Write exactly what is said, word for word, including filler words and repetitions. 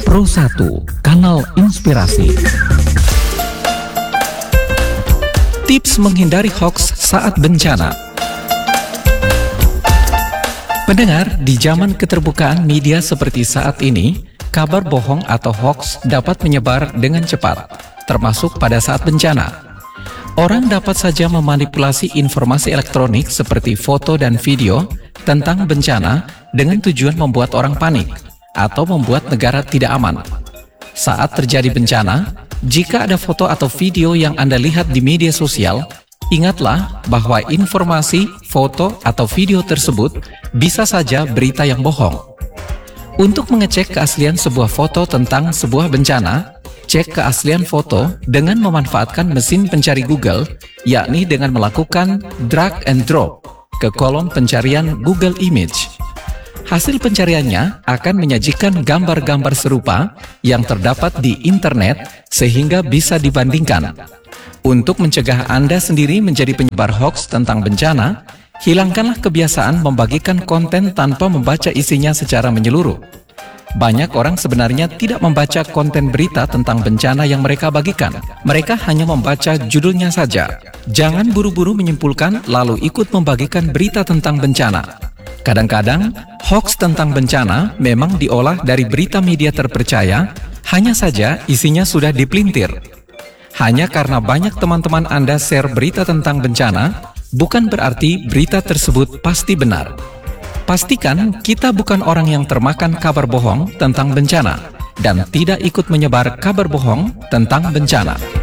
Pro satu, Kanal Inspirasi. Tips menghindari hoaks saat bencana. Pendengar, di zaman keterbukaan media seperti saat ini, kabar bohong atau hoaks dapat menyebar dengan cepat, termasuk pada saat bencana. Orang dapat saja memanipulasi informasi elektronik seperti foto dan video tentang bencana dengan tujuan membuat orang panik atau membuat negara tidak aman. Saat terjadi bencana, jika ada foto atau video yang Anda lihat di media sosial, ingatlah bahwa informasi, foto, atau video tersebut bisa saja berita yang bohong. Untuk mengecek keaslian sebuah foto tentang sebuah bencana, cek keaslian foto dengan memanfaatkan mesin pencari Google, yakni dengan melakukan drag and drop ke kolom pencarian Google Image. Hasil pencariannya akan menyajikan gambar-gambar serupa yang terdapat di internet sehingga bisa dibandingkan. Untuk mencegah Anda sendiri menjadi penyebar hoaks tentang bencana, hilangkanlah kebiasaan membagikan konten tanpa membaca isinya secara menyeluruh. Banyak orang sebenarnya tidak membaca konten berita tentang bencana yang mereka bagikan. Mereka hanya membaca judulnya saja. Jangan buru-buru menyimpulkan lalu ikut membagikan berita tentang bencana. Kadang-kadang, hoaks tentang bencana memang diolah dari berita media terpercaya, hanya saja isinya sudah dipelintir. Hanya karena banyak teman-teman Anda share berita tentang bencana, bukan berarti berita tersebut pasti benar. Pastikan kita bukan orang yang termakan kabar bohong tentang bencana, dan tidak ikut menyebar kabar bohong tentang bencana.